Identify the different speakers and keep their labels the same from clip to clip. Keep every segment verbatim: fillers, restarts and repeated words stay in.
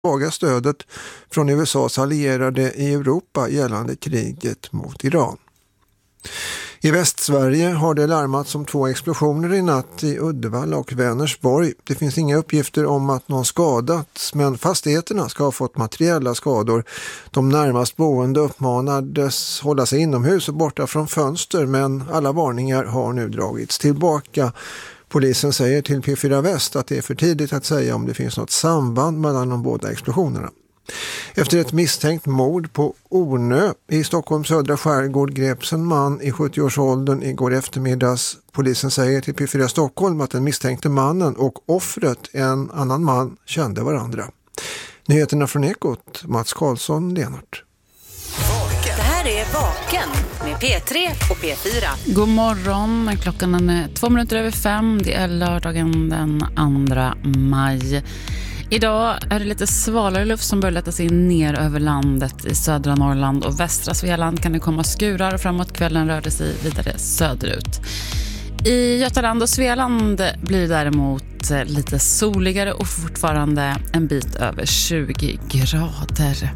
Speaker 1: svaga stödet från U S A:s allierade i Europa gällande kriget mot Iran. I Västsverige har det larmats om två explosioner i natt i Uddevalla och Vänersborg. Det finns inga uppgifter om att någon skadats, men fastigheterna ska ha fått materiella skador. De närmast boende uppmanades hålla sig inomhus och borta från fönster, men alla varningar har nu dragits tillbaka. Polisen säger till P fyra Väst att det är för tidigt att säga om det finns något samband mellan de båda explosionerna. Efter ett misstänkt mord på Ornö i Stockholms södra skärgård greps en man i sjuttio-årsåldern igår eftermiddags. Polisen säger till P fyra Stockholm att den misstänkte mannen och offret, en annan man, kände varandra. Nyheterna från Ekot, Mats Karlsson, Lenart.
Speaker 2: Det här är Vaken med P tre och P fyra.
Speaker 3: God morgon, klockan är två minuter över fem. Det är lördagen den andra maj. Idag är det lite svalare luft som börjar lätta sig ner över landet. I södra Norrland och västra Svealand kan det komma skurar och framåt kvällen rör det sig vidare söderut. I Götaland och Svealand blir det däremot lite soligare och fortfarande en bit över tjugo grader.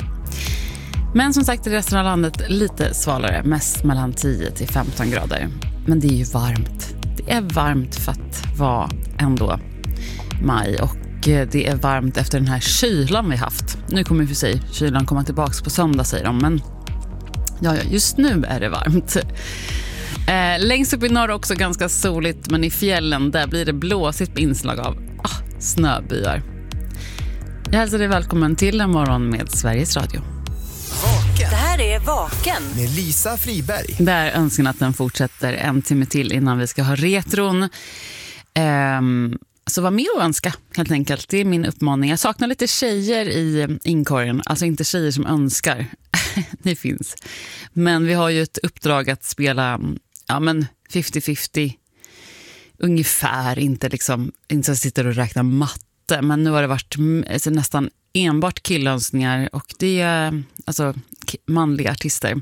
Speaker 3: Men som sagt i resten av landet lite svalare, mest mellan tio till femton grader. Men det är ju varmt. Det är varmt för att vara ändå maj och det är varmt efter den här kylan vi haft. Nu kommer vi för sig kylan komma tillbaka på söndag, säger de. Men ja, just nu är det varmt. Eh, längst upp i norr också ganska soligt. Men i fjällen där blir det blåsigt på inslag av ah, snöbyar. Jag hälsar dig välkommen till en morgon med Sveriges Radio.
Speaker 2: Vaken. Det här är Vaken
Speaker 4: med Lisa Friberg.
Speaker 3: Där önskan att den fortsätter en timme till innan vi ska ha retron. Ehm... Så var med och önska, helt enkelt. Det är min uppmaning. Jag saknar lite tjejer i inkorgen. Alltså inte tjejer som önskar. Det finns. Men vi har ju ett uppdrag att spela ja, men femtio femtio. Ungefär. Inte liksom, inte så sitter och räknar matte. Men nu har det varit alltså, nästan enbart killönskningar. Och det är alltså manliga artister.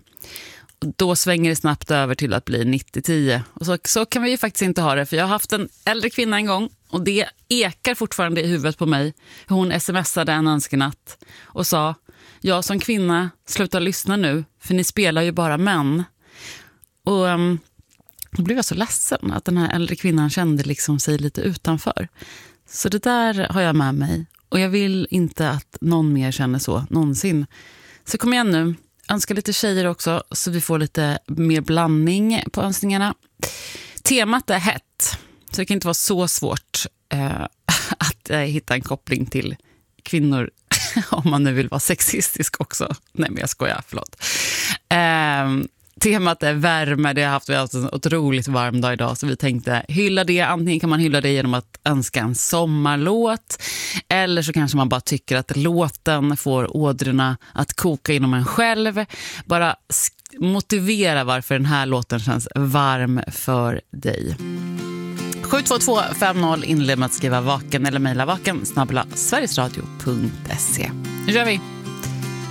Speaker 3: Då svänger det snabbt över till att bli nittio tio. Och så, så kan vi ju faktiskt inte ha det. För jag har haft en äldre kvinna en gång. Och det ekar fortfarande i huvudet på mig. Hon smsade en önskenatt och sa: jag som kvinna, sluta lyssna nu. För ni spelar ju bara män. Och um, då blev jag så ledsen att den här äldre kvinnan kände liksom sig lite utanför. Så det där har jag med mig. Och jag vill inte att någon mer känner så någonsin. Så kom igen nu. Önska lite tjejer också så vi får lite mer blandning på önskningarna. Temat är hett. Så det kan inte vara så svårt eh, att eh, hitta en koppling till kvinnor om man nu vill vara sexistisk också. Nej men jag skojar, förlåt. Eh, temat är värme. Det har haft, vi har haft en otroligt varm dag idag så vi tänkte hylla det. Antingen kan man hylla det genom att önska en sommarlåt eller så kanske man bara tycker att låten får ådrorna att koka inom en själv. Bara motivera varför den här låten känns varm för dig. sju två två fem noll inled med att skriva vaken eller mejla vaken snabbla sverigesradio punkt se. Nu kör vi!